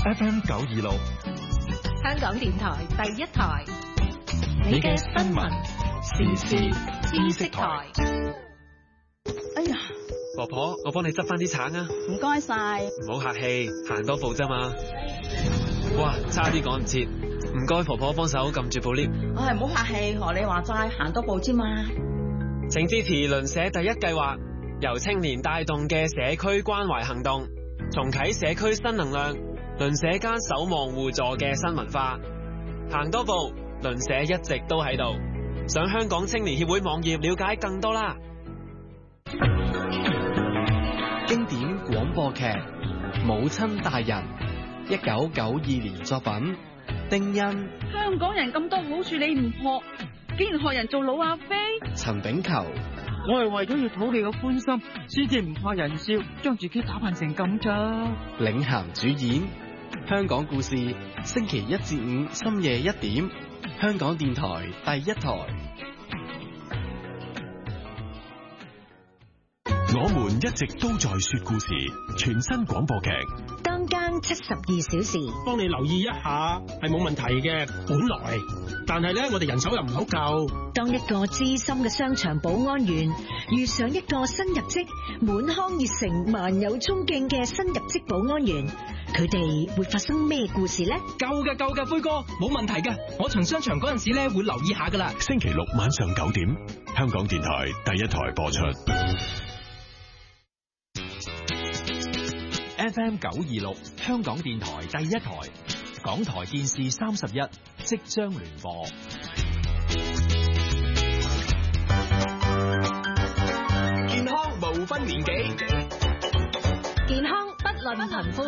FM 926， 香港電台第一台，你嘅新聞時事知識台。 哎呀， 婆婆，我幫你執翻啲橙啊！ 唔該晒。 唔好客氣，行多步啫嘛。哇，差啲趕唔切，唔該婆婆幫手撳住部 lift。 唉，唔好客氣，學你話齋，行多步啫嘛。 請支持鄰舍第一計劃，由青年帶動嘅社區關懷行動，重啟社區新能量，鄰舍間守望互助嘅新文化。行多步，鄰舍一直都喺度。上香港青年協會網頁了解更多啦。 經典廣播劇《母親大人》，1992年作品。丁欣、 香港人咁多好處你唔學，竟然學人做老阿飛。 陳炳球， 我係為咗要討你嘅歡心，先至唔怕人笑，將自己打扮成咁咋。 領銜主演。香港故事，星期1至5深夜1點，香港電台第一台。 我們一直都在說故事，全新廣播劇。 當更72小時， 幫你留意一下係冇問題嘅，本來，但係咧我哋人手又唔好夠。 當一個資深嘅商場保安員遇上一個新入職、滿腔熱誠、萬有衝勁嘅新入職保安員，佢哋會發生咩故事呢？ 夠嘅，輝哥，冇問題嘅。我巡商場嗰陣時咧會留意下噶啦。 星期6晚上9點，香港電台第一台播出。 FM 926，香港電台第一台，港台電視31即將聯播。 健康無分年紀， 健康不論貧富，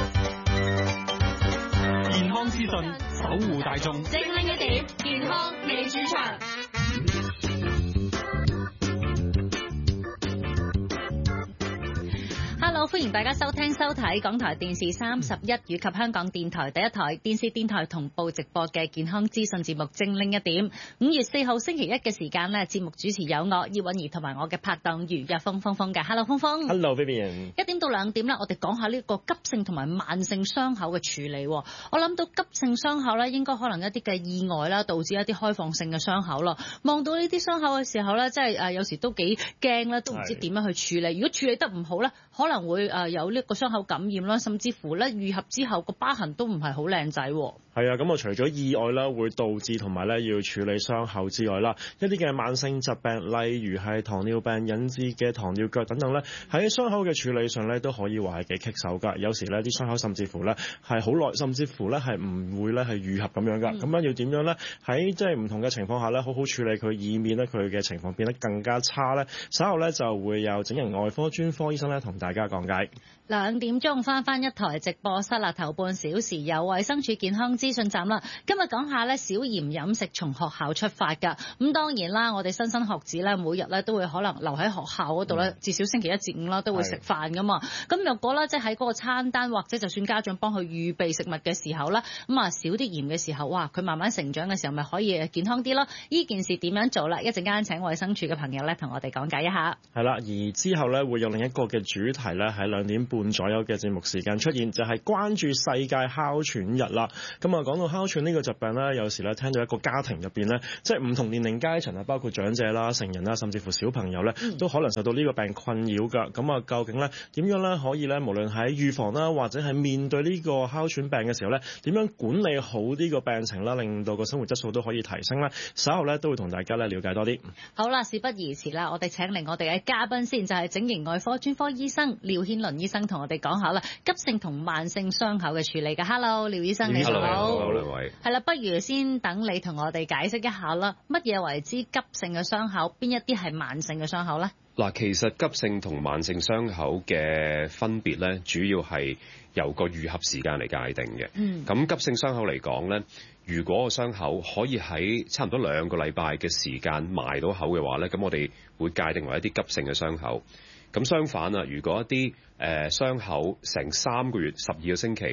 健康資訊守護大眾， 精靈一點，健康你主場。Hello， 歡迎大家收聽收睇港台電視31以及香港電台第一台電視電台同步直播嘅健康資訊節目精靈一點。5月4號星期一嘅時間呢，節目主持有我葉韻儀同埋我嘅拍檔余日峰峰峰嘅。Hello， 峰峰。 Hello， Vivian。 1點到2點呢，我哋講下呢個急性同埋慢性傷口嘅處理。我諗到急性傷口呢，應該可能一啲嘅意外啦，導致一啲開放性嘅傷口咯。望到呢啲傷口嘅時候呢，真係有時都幾驚啦，都唔知點樣去處理。如果處理得唔好呢，可能會有呢個傷口感染啦，甚至乎咧愈合之後個疤痕都唔係好靚仔。 係啊，咁啊除咗意外啦，會導致同埋咧要處理傷口之外啦，一啲嘅慢性疾病，例如係糖尿病引致嘅糖尿腳等等咧，喺傷口嘅處理上咧都可以話係幾棘手㗎。有時咧啲傷口甚至乎咧係好耐，甚至乎咧係唔會咧係愈合咁樣㗎。咁樣要點樣咧？喺即係唔同嘅情況下咧，好好處理佢，以免咧佢嘅情況變得更加差咧。稍後咧就會有整形外科專科醫生咧同大家講解。 2點鐘翻一台直播室啦，頭半小時有衛生署健康資訊站啦。今日講下咧小鹽飲食從學校出發㗎。咁當然啦，我哋新生學子咧每日咧都會可能留喺學校嗰度咧，至少星期1至5啦都會食飯㗎嘛。咁若果咧即係喺嗰個餐單或者就算家長幫佢預備食物嘅時候咧，咁啊少啲鹽嘅時候，哇佢慢慢成長嘅時候咪可以健康啲咯。呢件事點樣做啦？一陣間請衛生署嘅朋友咧同我哋講解一下。 係啦，而之後咧會有另一個嘅主題咧喺2點半左右嘅節目時間出現，就係關注世界哮喘日啦。咁啊講到哮喘呢個疾病咧，有時咧聽到一個家庭入邊咧，即係唔同年齡階層啊，包括長者啦、成人啦，甚至乎小朋友咧，都可能受到呢個病困擾㗎。咁啊，究竟咧點樣咧可以咧，無論喺預防啦，或者係面對呢個哮喘病嘅時候咧，點樣管理好呢個病情啦，令到個生活質素都可以提升啦。稍後咧都會同大家咧了解多啲。 好啦，事不宜遲啦，我哋請嚟我哋嘅嘉賓先，就係整形外科專科醫生廖軒倫醫生同我哋講下啦，急性同慢性傷口嘅處理嘅。Hello， 廖醫生你好。 Hello，兩位。 係啦，不如先等你同我哋解釋一下啦，乜嘢為之急性嘅傷口，邊一啲係慢性嘅傷口咧？ 嗱，其實急性同慢性傷口嘅分別咧，主要係由個愈合時間嚟界定嘅。咁急性傷口嚟講咧，如果個傷口可以喺差唔多2個禮拜嘅時間埋到口嘅話咧，咁我哋會界定為一啲急性嘅傷口。咁相反啊，如果一啲傷口成3個月、12個星期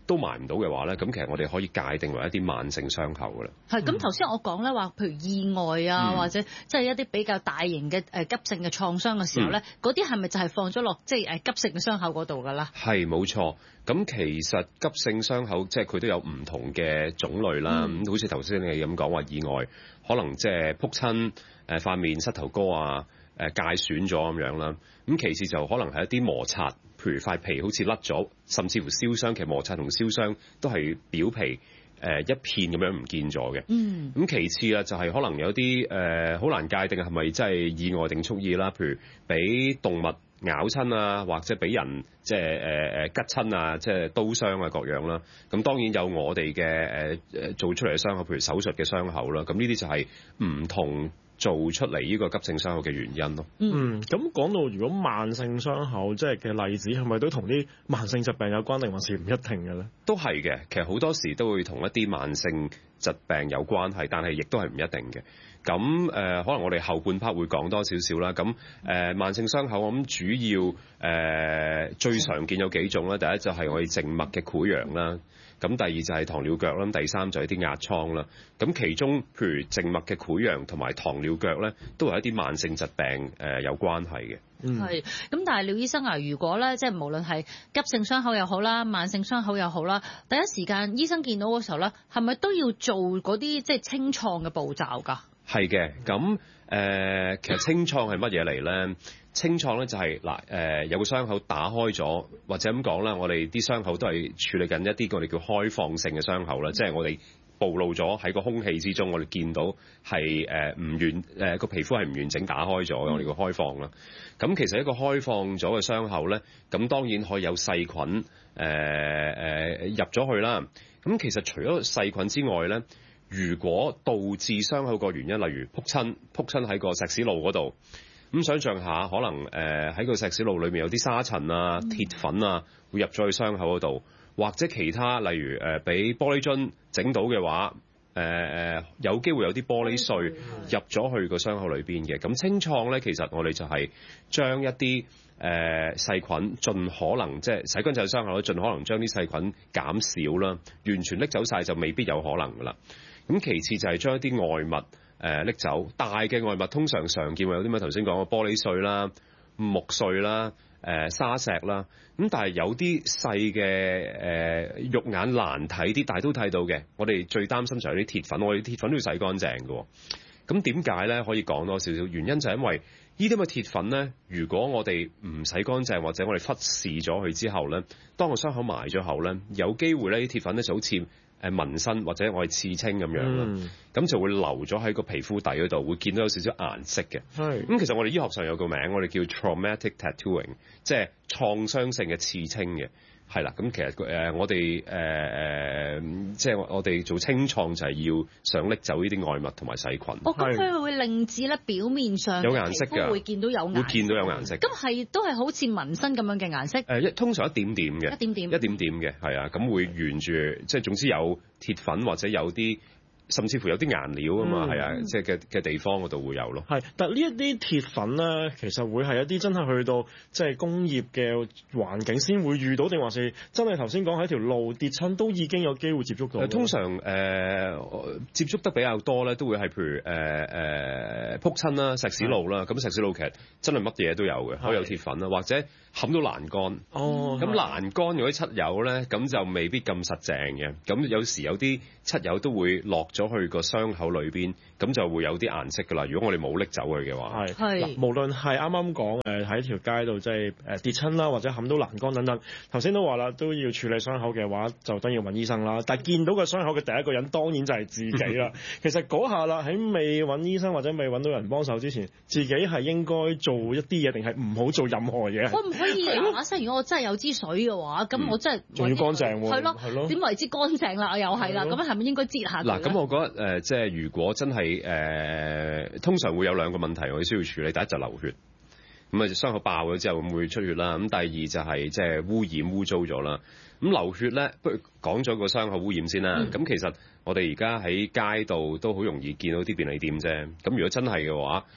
都埋唔到嘅話咧，咁其實我哋可以界定為一啲慢性傷口㗎啦。 係咁頭先我講咧話，譬如意外啊，或者即係一啲比較大型嘅急性嘅創傷嘅時候咧，嗰啲係咪就係放咗落即係急性嘅傷口嗰度㗎啦？係冇錯。咁其實急性傷口即係佢都有唔同嘅種類啦。咁好似頭先你咁講話意外，可能即係撲親塊面、膝頭哥啊、界損咗咁樣啦。咁其次就可能係一啲摩擦，譬如塊皮好似甩咗，甚至乎燒傷。其實摩擦同燒傷都係表皮一片咁樣唔見咗嘅。咁其次啊，就係可能有啲好難界定係咪真係意外定蓄意啦。譬如俾動物咬親啊，或者俾人即係拮親啊，即係刀傷啊各樣啦。咁當然有我哋嘅做出嚟嘅傷口，譬如手術嘅傷口啦。咁呢啲就係唔同做出嚟呢個急性傷口嘅原因咯。 咁講到如果慢性傷口即係嘅例子，係咪都同啲慢性疾病有關，定還是唔一定嘅咧？都係嘅， 其實好多時都會同一啲慢性疾病有關係，但係亦都係唔一定嘅。咁可能我哋後半 part 會講多少少啦。咁慢性傷口我諗主要最常見有幾種啦。第一就係我哋靜脈嘅潰瘍啦。咁第二就係糖尿腳啦，第三就係啲壓瘡啦。咁其中譬如靜脈嘅潰瘍同埋糖尿腳咧，都係一啲慢性疾病有關係嘅。 係。咁但係廖醫生啊，如果咧即係無論係急性傷口又好啦，慢性傷口又好啦，第一時間醫生見到嘅時候咧，係咪都要做嗰啲即係清創嘅步驟㗎？係嘅。 咁其實清創係乜嘢嚟咧？清創咧就係有個傷口打開咗，或者咁講啦，我哋啲傷口都係處理緊一啲我哋叫開放性嘅傷口啦，即係我哋暴露咗喺個空氣之中，我哋見到係唔完個皮膚係唔完整打開咗，我哋叫開放啦。咁其實一個開放咗嘅傷口咧，咁當然可以有細菌入咗去啦。咁其實除咗細菌之外咧，如果導致傷口個原因，例如撲親喺個石屎路嗰度。咁想像下，可能喺個石屎路裏面有啲沙塵啊、鐵粉啊，會入咗去傷口嗰度，或者其他例如俾玻璃樽整到嘅話，有機會有啲玻璃碎入咗去個傷口裏邊嘅。咁清創咧，其實我哋就係將一啲細菌盡可能即係細菌就係傷口咧，盡可能將啲細菌減少啦，完全拎走晒就未必有可能噶啦。咁其次就係將一啲外物拎走，大嘅外物通常見會有啲咩？頭先講嘅玻璃碎啦、木碎啦、沙石啦。咁但係有啲細嘅肉眼難睇啲，但係都睇到嘅。我哋最擔心就係啲鐵粉，我哋鐵粉都要洗乾淨嘅。咁點解咧？可以講多少少原因就係因為呢啲咁嘅鐵粉咧，如果我哋唔洗乾淨或者我哋忽視咗佢之後咧，當個傷口埋咗後咧，有機會咧啲鐵粉咧就好似紋身或者我哋刺青咁樣啦，咁就會留咗喺個皮膚底嗰度，會見到有少少顏色嘅。咁其實我哋醫學上有個名，我哋叫 traumatic tattooing， 即係創傷性嘅刺青嘅。係啦，咁其實我哋即係我哋做清創就係要想拎走呢啲外物同埋細菌。 咁佢會令至咧表面上有顏色㗎， 會見到有顏色。 會見到有顏色。 咁都係好似紋身咁樣嘅顏色。 通常一點點嘅。一點點嘅，係啊，咁會沿住即係總之有鐵粉或者有啲。甚至乎有啲顏料啊嘛，係啊，即係嘅地方嗰度會有咯。 係，但呢一啲鐵粉咧，其實會係一啲真係去到即係工業嘅環境先會遇到，定還是真係頭先講喺條路跌親都已經有機會接觸到？ 通常接觸得比較多咧，都會係譬如撲親啦、石屎路啦。咁石屎路其實真係乜嘢都有嘅，可以有鐵粉啦，或者冚到欄杆。咁欄杆如果漆油咧，咁就未必咁實淨嘅。咁有時有啲漆油都會落咗去個傷口裏邊，咁就會有啲顏色㗎啦。如果我哋冇拎走佢嘅話， 係無論係啱啱講喺條街度即係跌親啦，或者冚到欄杆等等，頭先都話啦，都要處理傷口嘅話，就當然要揾醫生啦。但係見到個傷口嘅第一個人，當然就係自己啦。其實嗰下啦，喺未揾醫生或者未揾到人幫手之前，自己係應該做一啲嘢，定係唔好做任何嘢？ 我唔可以嗱嗱聲，如果我真係有支水嘅話，咁我真係仲要乾淨喎。 係咯，點為之乾淨啦？又係啦，咁係咪應該擠下？ 嗱，咁我覺得即係如果真係通常會有兩個問題我哋需要處理。第一就流血，咁啊傷口爆咗之後會出血啦。咁第二就係即係污染污糟咗啦。咁流血咧，不如講咗個傷口污染先啦。咁其實我哋而家喺街度都好容易見到啲便利店啫。咁如果真係嘅話，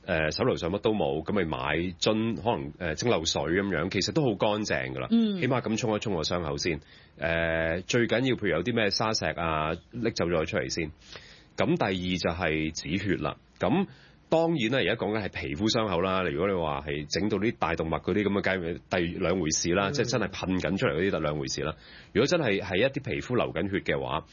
手頭上乜都冇，咁咪買樽可能蒸餾水咁樣，其實都好乾淨㗎啦。起碼咁沖一沖個傷口先。最緊要譬如有啲咩沙石啊，拎走咗出嚟先。咁第二就係止血啦。咁當然啦，而家講緊係皮膚傷口啦。如果你話係整到啲大動脈嗰啲咁嘅，梗係第兩回事啦。即係真係噴緊出嚟嗰啲，就兩回事啦。如果真係一啲皮膚流緊血嘅話，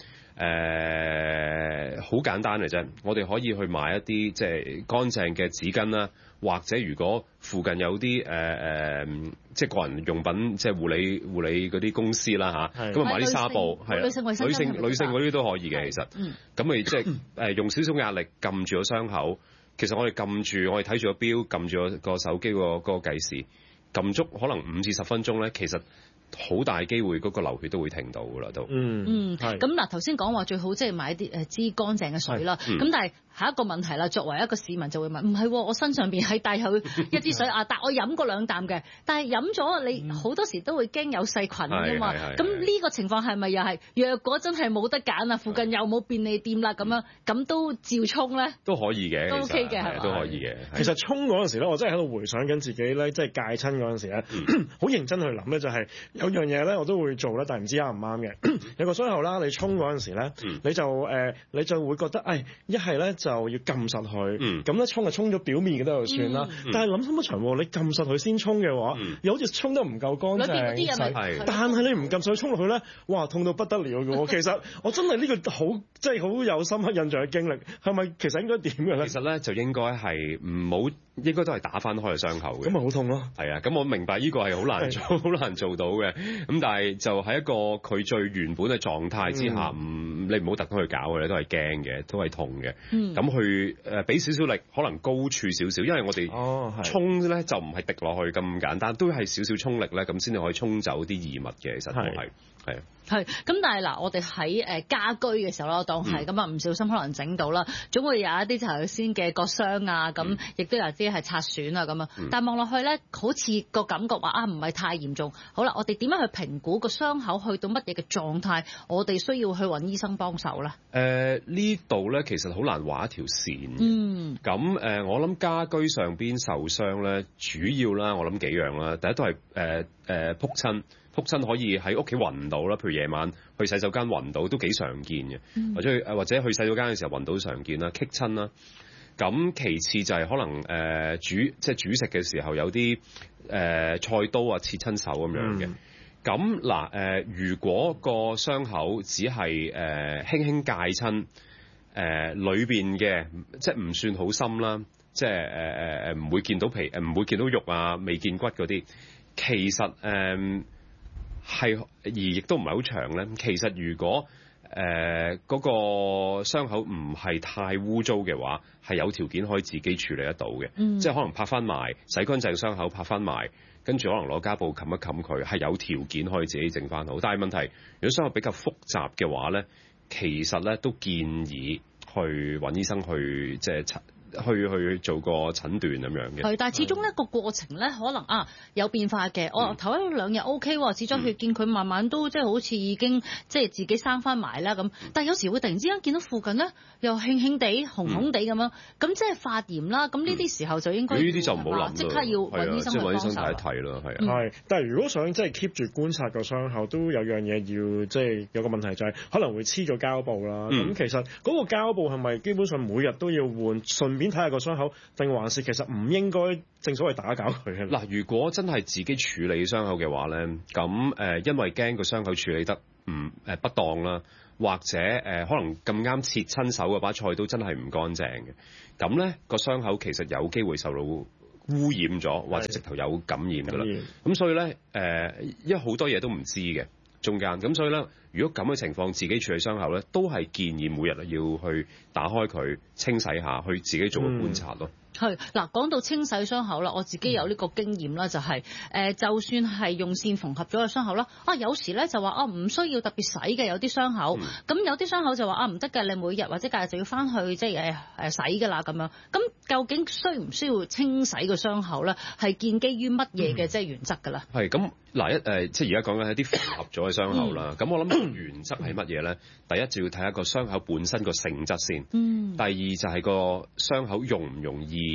好簡單嘅啫。我哋可以去買一啲即係乾淨嘅紙巾啦，或者如果附近有啲即係個人用品，即係護理嗰啲公司啦嚇，咁啊買啲紗布，係女性嗰啲都可以嘅，其實。咁咪即係用少少壓力撳住個傷口。其實我哋我哋睇住個錶，撳住個手機個計時，撳足可能5至10分鐘咧，其實好大機會嗰個流血都會停到㗎啦，都。 咁嗱，頭先講話最好即係買啲支乾淨嘅水啦。咁但係下一個問題啦，作為一個市民就會問：唔係喎，我身上邊係帶有一支水啊，但我飲過2啖嘅，但係飲咗你好多時都會驚有細菌㗎嘛。咁呢個情況係咪又係？若果真係冇得揀啊，附近又冇便利店啦，咁樣咁都照沖咧？都可以嘅，都 OK 嘅，係都可以嘅。 其實沖嗰陣時咧，我真係喺度回想緊自己咧，即係戒親嗰陣時咧，好認真去諗咧，就係有樣嘢咧，我都會做咧，但係唔知啱唔啱嘅。有個傷口啦，你沖嗰陣時咧，你就會覺得，一係咧就要撳實佢，咁咧沖就沖咗表面嘅都就算啦。但係諗深一層，你撳實佢先沖嘅話，又好似沖得唔夠乾淨。但係你唔撳實佢沖落去咧，哇，痛到不得了嘅喎。其實我真係呢個即係好有深刻印象嘅經歷，係咪其實應該點嘅咧？ 其實咧就應該係唔好。應該都係打翻開個傷口嘅，咁咪好痛咯。係啊，咁我明白呢個係好難做，好難做到嘅。咁但係就喺一個佢最原本嘅狀態之下，你唔好特登去搞嘅，都係驚嘅，都係痛嘅。咁去俾少少力，可能高處少少，因為我哋沖咧就唔係滴落去咁簡單，都係少少沖力咧，咁先至可以沖走啲異物嘅。其實都係。係，咁但係嗱，我哋喺家居嘅時候啦，當係咁啊，唔小心可能整到啦，總會有一啲就頭先嘅割傷啊，咁亦都有啲係擦損啊咁啊。但係望落去咧，好似個感覺話唔係太嚴重。好啦，我哋點樣去評估個傷口去到乜嘢嘅狀態？我哋需要去揾醫生幫手咧。 呢度咧其實好難畫一條線。咁我諗家居上邊受傷咧，主要啦，我諗幾樣啦。第一都係撲親。撲親可以喺屋企暈到啦，譬如夜晚去洗手間暈到都幾常見嘅，或者去洗手間嘅時候暈到常見啦，棘親啦。咁其次就係可能煮食嘅時候有啲菜刀啊切親手咁樣嘅。咁嗱如果個傷口只係輕輕戒親，裏邊嘅即係唔算好深啦，即係唔會見到皮，唔會見到肉啊，未見骨嗰啲，其實而亦都唔係好長咧。其實如果嗰個傷口唔係太污糟嘅話，係有條件可以自己處理得到嘅。即係可能拍翻埋，洗乾淨傷口拍翻埋，跟住可能攞膠布冚一冚佢，係有條件可以自己整翻好。但係問題，如果傷口比較複雜嘅話咧，其實咧都建議去揾醫生去即係去做個診斷咁樣嘅。係，但係始終呢個過程咧，可能有變化嘅。我頭一兩日 OK 喎，止咗血，見佢慢慢都即係好似已經即係自己生翻埋啦咁。但係有時會突然之間見到附近咧又興興地、紅紅地咁樣，咁即係發炎啦。咁呢啲時候就應該呢啲就唔好諗，即刻要揾醫生去幫手。即係揾醫生睇一睇咯，係啊。係，但係如果想即係 keep 住觀察個傷口，都有樣嘢要即係有個問題就係可能會黐咗膠布啦。咁其實嗰個膠布係咪基本上每日都要換？順便睇下個傷口，定還是其實唔應該正所謂打攪佢嘅？嗱，如果真係自己處理傷口嘅話咧，咁因為驚個傷口處理得不當啦，或者可能咁啱切親手嘅把菜刀真係唔乾淨嘅，咁咧個傷口其實有機會受到污染咗，或者直頭有感染㗎啦。咁所以咧因為好多嘢都唔知嘅中間，咁所以咧，如果咁嘅情況自己處理傷口咧，都係建議每日要去打開佢清洗下，去自己做個觀察咯。係嗱，講到清洗傷口啦，我自己有呢個經驗啦，就係就算係用線縫合咗個傷口啦，有時咧就話唔需要特別洗嘅，有啲傷口，咁有啲傷口就話唔得嘅，你每日或者隔日就要翻去即係洗㗎啦咁樣。咁究竟需唔需要清洗個傷口咧？係建基於乜嘢嘅即係原則㗎啦？係咁嗱，即係而家講緊係啲縫合咗嘅傷口啦。咁我諗原則係乜嘢咧？第一就要睇下個傷口本身個性質先。第二就係個傷口容唔容易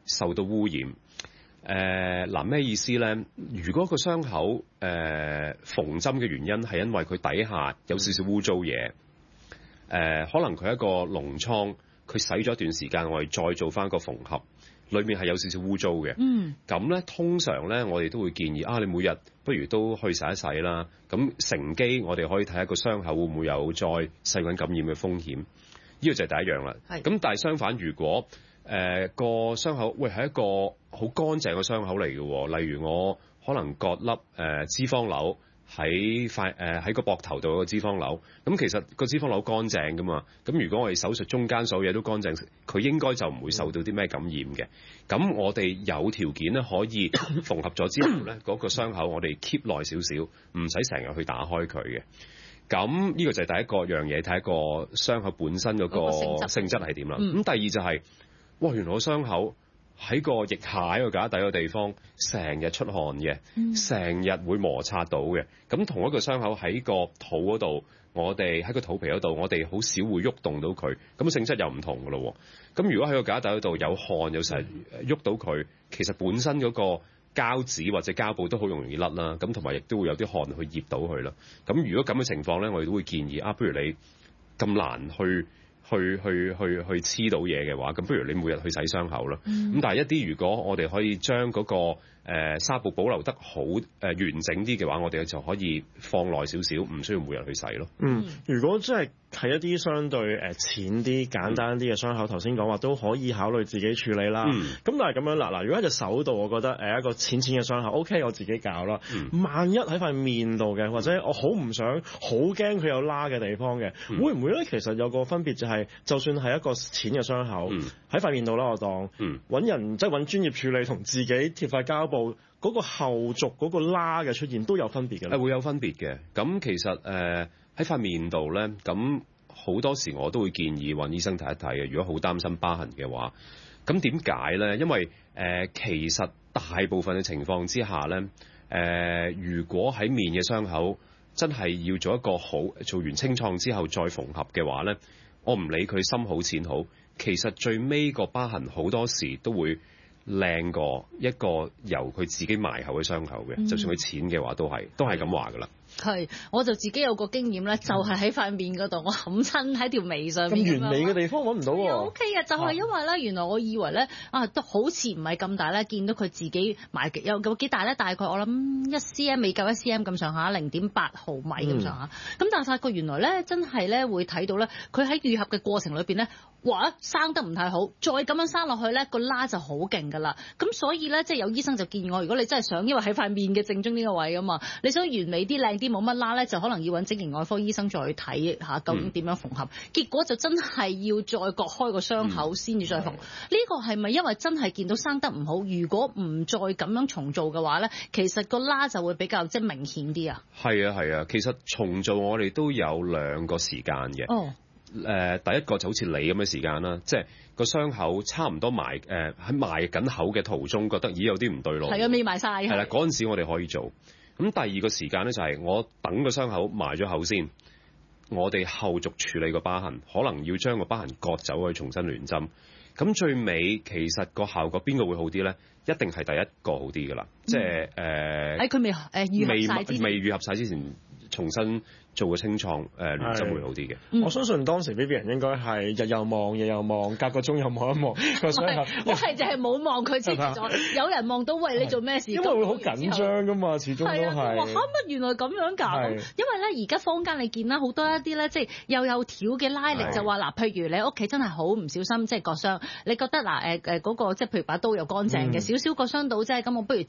受到污染。咩意思咧？如果個傷口縫針嘅原因係因為佢底下有少少污糟嘢，可能佢一個膿瘡，佢洗咗一段時間，我哋再做翻個縫合，裏面係有少少污糟嘅。咁咧通常咧，我哋都會建議你每日不如都去洗一洗啦。咁乘機我哋可以睇下個傷口會唔會有再細菌感染嘅風險。呢個就係第一樣啦。咁但係相反，如果個傷口係一個好乾淨嘅傷口嚟嘅，例如我可能割粒脂肪瘤喺個膊頭度有個脂肪瘤，咁其實個脂肪瘤乾淨噶嘛，咁如果我哋手術中間所有嘢都乾淨，佢應該就唔會受到啲咩感染嘅。咁我哋有條件咧可以縫合咗之後咧，嗰個傷口我哋 keep 耐少少，唔使成日去打開佢嘅。咁呢個就係第一個樣嘢，睇一個傷口本身嗰個性質係點啦。咁第二就係原來個傷口喺個腋下個架底個地方成日出汗嘅，成日會摩擦到嘅。咁同一個傷口喺個肚嗰度，我哋喺個肚皮嗰度，我哋好少會喐動到佢，咁性質又唔同噶咯。咁如果喺個架底嗰度有汗，有成日喐到佢，其實本身嗰個膠紙或者膠布都好容易甩啦。咁同埋亦都會有啲汗去醃到佢啦。咁如果咁嘅情況咧，我哋都會建議不如你咁難去黐到嘢嘅話，咁不如你每日去洗傷口啦。咁但係一啲如果我哋可以將嗰個紗布保留得好完整啲嘅話，我哋就可以放耐少少，唔需要每日去洗咯。 如果真係一啲相對淺啲、簡單啲嘅傷口，頭先講話都可以考慮自己處理啦。咁但係咁樣嗱，如果喺隻手度，我覺得一個淺嘅傷口 OK， 我自己搞啦。萬一喺塊面度嘅，或者我好唔想、好驚佢有拉嘅地方嘅，會唔會咧？其實有個分別就係，就算係一個淺嘅傷口喺塊面度啦，我當揾人即係揾專業處理，同自己貼塊膠布。嗰個後續嗰個拉嘅出現都有分別嘅， 會有分別嘅。咁其實喺塊面度咧，咁好多時我都會建議揾醫生睇一睇嘅。如果好擔心疤痕嘅話，咁點解咧？因為其實大部分嘅情況之下咧，如果喺面嘅傷口真係要做一個做完清創之後再縫合嘅話咧，我唔理佢深好淺好，其實最尾個疤痕好多時都會靚過一個由佢自己埋口嘅傷口嘅，就算佢淺嘅話都係咁話噶啦。 係，我就自己有個經驗咧，就係喺塊面嗰度，我冚親喺條眉上面。 咁完美嘅地方揾唔到喎。 OK 嘅，就係因為咧，原來我以為咧都好似唔係咁大咧，見到佢自己埋有幾大咧？大概我諗1 cm 未夠1 cm 咁上下，0.8毫米咁上下。咁但係發覺原來咧真係咧會睇到咧，佢喺愈合嘅過程裏邊咧，生得唔太好，再咁樣生落去咧個拉就好勁㗎啦。咁所以咧即係有醫生就建議我，如果你真係想，因為喺塊面嘅正中呢個位啊嘛，你想完美啲靚啲冇乜拉咧，就可能要揾整形外科醫生再去睇下究竟點樣縫合。結果就真係要再割開個傷口先至再縫。呢個係咪因為真係見到生得唔好？如果唔再咁樣重做嘅話咧，其實個拉就會比較明顯啲啊。係啊，其實重做我哋都有2個時間嘅。第一個就好似你咁嘅時間啦，即係個傷口差唔多喺埋緊口嘅途中，覺得有啲唔對路。係啊，未埋晒。係啦，嗰陣時我哋可以做。咁第二個時間咧就係我等個傷口埋咗口先，我哋後續處理個疤痕，可能要將個疤痕割走去重新聯針。咁最尾其實個效果邊個會好啲咧？一定係第一個好啲噶啦，即係佢未愈合晒之前重新做個清創聯針會好啲嘅。 我相信當時 Vivian 應該係日又望夜又望，隔個鐘又望一望個傷口。 我係就係冇望佢，黐住咗。有人望到，喂，你做咩事？ 因為會好緊張噶嘛，始終都係。 哇！乜原來咁樣搞？因為咧而家坊間你見啦，好多一啲咧，即係又有條嘅拉力，就話嗱，譬如你屋企真係好唔小心，即係割傷，你覺得嗰個即係譬如把刀又乾淨嘅，少個傷到啫，咁我不如